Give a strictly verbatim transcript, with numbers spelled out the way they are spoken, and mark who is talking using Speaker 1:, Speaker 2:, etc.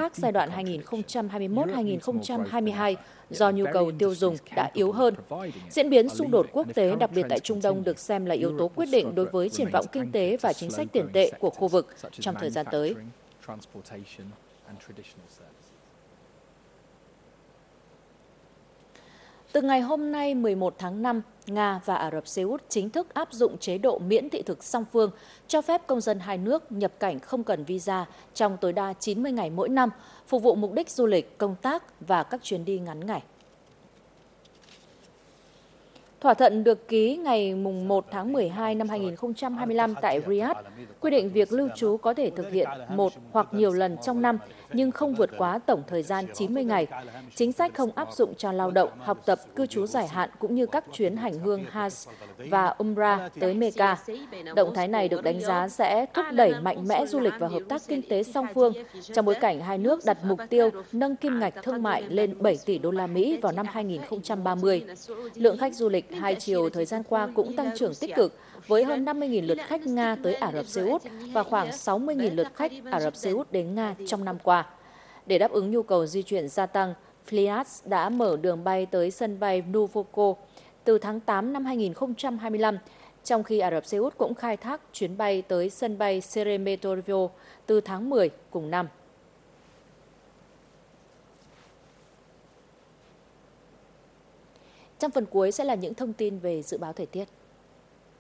Speaker 1: khác giai đoạn hai nghìn không trăm hai mươi mốt đến hai nghìn không trăm hai mươi hai do nhu cầu tiêu dùng đã yếu hơn. Diễn biến xung đột quốc tế, đặc biệt tại Trung Đông, được xem là yếu tố quyết định đối với triển vọng kinh tế và chính sách tiền tệ của khu vực trong thời gian tới. Từ ngày hôm nay mười một tháng năm, Nga và Ả Rập Xê Út chính thức áp dụng chế độ miễn thị thực song phương, cho phép công dân hai nước nhập cảnh không cần visa trong tối đa chín mươi ngày mỗi năm, phục vụ mục đích du lịch, công tác và các chuyến đi ngắn ngày. Thỏa thuận được ký ngày một tháng mười hai năm hai nghìn không trăm hai mươi lăm tại Riyadh quy định việc lưu trú có thể thực hiện một hoặc nhiều lần trong năm, nhưng không vượt quá tổng thời gian chín mươi ngày. Chính sách không áp dụng cho lao động, học tập, cư trú dài hạn cũng như các chuyến hành hương Hajj và Umrah tới Mecca. Động thái này được đánh giá sẽ thúc đẩy mạnh mẽ du lịch và hợp tác kinh tế song phương trong bối cảnh hai nước đặt mục tiêu nâng kim ngạch thương mại lên bảy tỷ đô la Mỹ vào năm hai nghìn không trăm ba mươi. Lượng khách du lịch hai chiều thời gian qua cũng tăng trưởng tích cực, với hơn năm mươi nghìn lượt khách Nga tới Ả Rập Xê Út và khoảng sáu mươi nghìn lượt khách Ả Rập Xê Út đến Nga trong năm qua. Để đáp ứng nhu cầu di chuyển gia tăng, Flyat đã mở đường bay tới sân bay Vnukovo từ tháng tám năm hai nghìn không trăm hai mươi lăm, trong khi Ả Rập Xê Út cũng khai thác chuyến bay tới sân bay Sheremetyevo từ tháng mười cùng năm. Trong phần cuối sẽ là những thông tin về dự báo thời tiết.